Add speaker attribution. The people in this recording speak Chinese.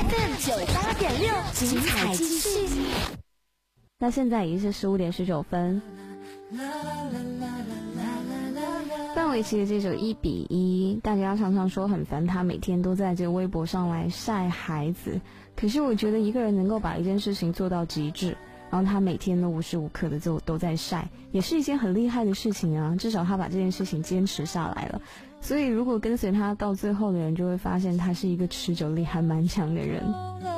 Speaker 1: FM98.6，精彩继续。
Speaker 2: 那现在已经是15点19分。范玮琪的这首1比1，大家常常说很烦，他每天都在这个微博上来晒孩子。可是我觉得一个人能够把一件事情做到极致，然后他每天都无时无刻的都在晒，也是一件很厉害的事情啊。至少他把这件事情坚持下来了。所以如果跟随他到最后的人，就会发现他是一个持久力还蛮强的人。